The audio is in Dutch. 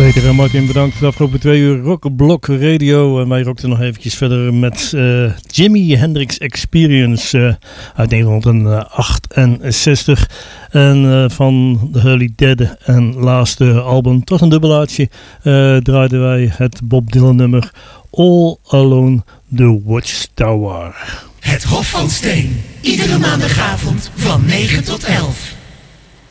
Peter en Martin, bedankt voor de afgelopen 2 uur Rockblok Radio. En wij rockten nog eventjes verder met Jimi Hendrix Experience uit 1968. En van de Hurley derde en laatste album, het was een dubbelaatje, draaiden wij het Bob Dylan nummer All Alone the Watchtower. Het Hof van Steen, iedere maandagavond van 9 tot 11.